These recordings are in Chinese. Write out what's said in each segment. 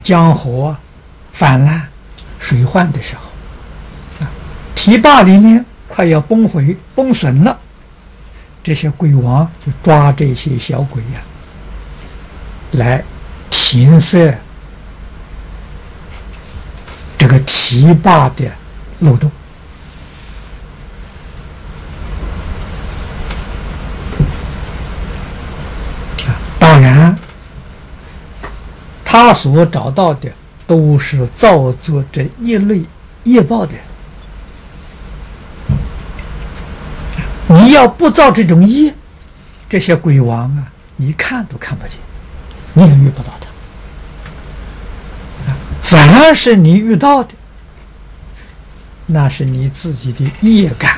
江河泛滥、水患的时候，堤坝里面快要崩损了，这些鬼王就抓这些小鬼呀，来填塞这个堤坝的漏洞。当然，他所找到的都是造作这一类业报的。你要不造这种业，这些鬼王啊，你看都看不见，你也遇不到他。反而是你遇到的，那是你自己的业感。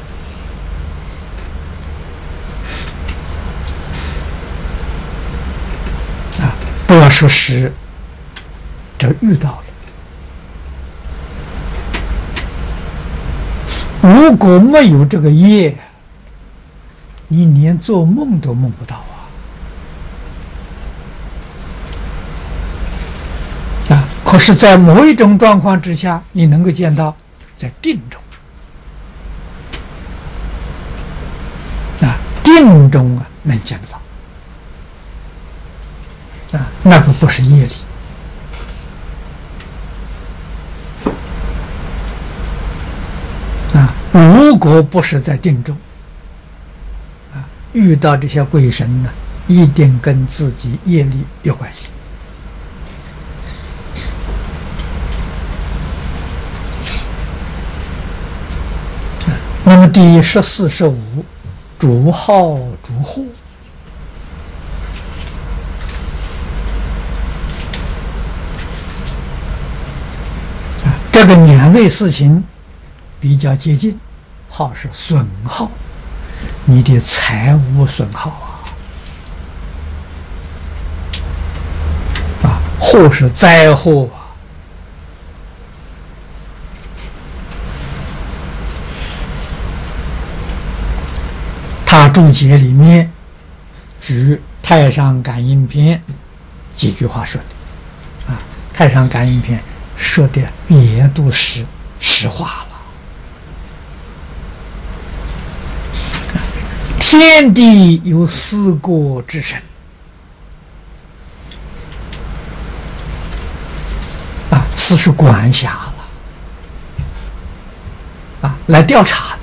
不要说是这遇到了，如果没有这个业，你连做梦都梦不到啊！可是，在某一种状况之下，你能够见到，在定中定中能见得到。那个不是业力如果不是在定中遇到这些鬼神呢，一定跟自己业力有关系。那么第14、15，逐号逐户。这个两位事情比较接近，号是损耗，你的财物损耗祸是灾祸他注解里面举《太上感应篇》几句话说的太上感应篇说的也都是实话了。天地有4国之神4是管辖了来调查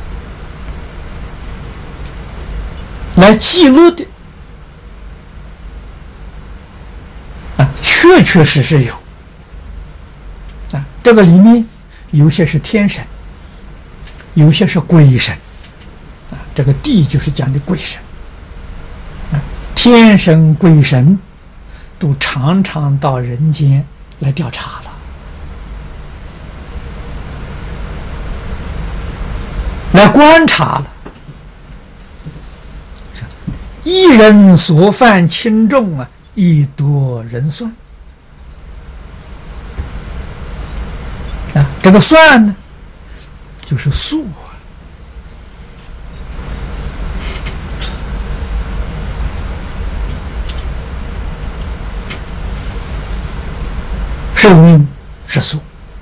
的，来记录的确确实实有。这个里面有些是天神，有些是鬼神这个地就是讲的鬼神天神鬼神都常常到人间来调查了，来观察了，一人所犯轻重亦多人算这个算呢，就是数寿命是数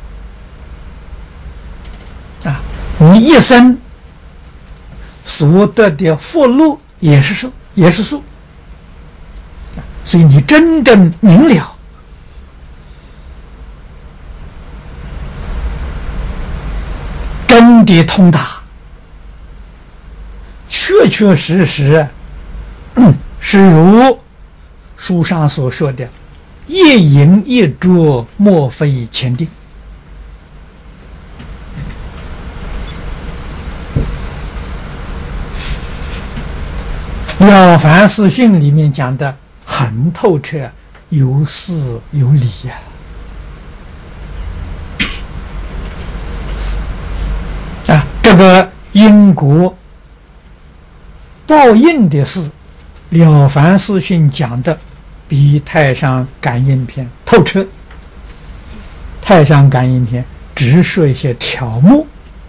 你一生所得的福禄也是数，所以你真正明了真的通达，确确实实是如书上所说的一饮一啄莫非前定。了凡四训里面讲的很透彻，有事有理这个因果报应的事，了凡四训讲的比太上感应篇透彻。太上感应篇只说一些条目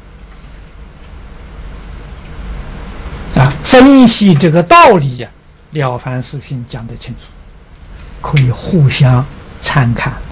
分析这个道理了凡四训讲得清楚，可以互相参看。